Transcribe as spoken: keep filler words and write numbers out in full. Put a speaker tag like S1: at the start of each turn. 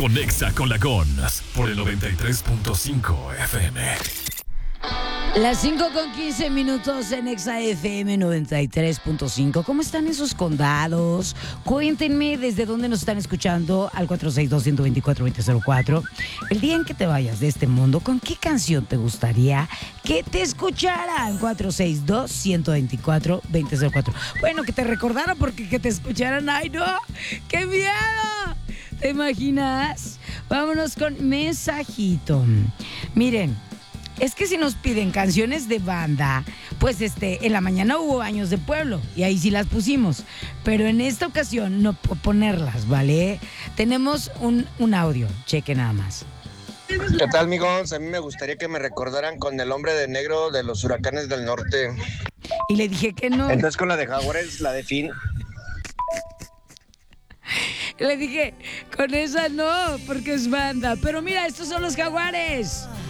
S1: Conexa con la Gons por el noventa y tres punto cinco F M.
S2: Las cinco con quince minutos en Exa F M noventa y tres punto cinco. ¿Cómo están esos condados? Cuéntenme desde dónde nos están escuchando al cuatro seis dos, uno dos cuatro, dos cero cero cuatro. El día en que te vayas de este mundo, ¿con qué canción te gustaría que te escucharan? cuatro seis dos, uno dos cuatro, dos cero cero cuatro. Bueno, que te recordaran porque que te escucharan. ¡Ay, no! ¡Qué miedo! ¿Te imaginas? Vámonos con mensajito. Miren, es que si nos piden canciones de banda, pues este, en la mañana hubo Años de Pueblo y ahí sí las pusimos. Pero en esta ocasión no puedo ponerlas, ¿vale? Tenemos un, un audio, cheque nada más.
S3: ¿Qué tal, amigos? A mí me gustaría que me recordaran con El Hombre de Negro de los Huracanes del Norte.
S2: Y le dije que no.
S3: Entonces con la de Jaguares, la de Fin.
S2: Le dije, con esa no, porque es banda. Pero mira, estos son los Jaguares.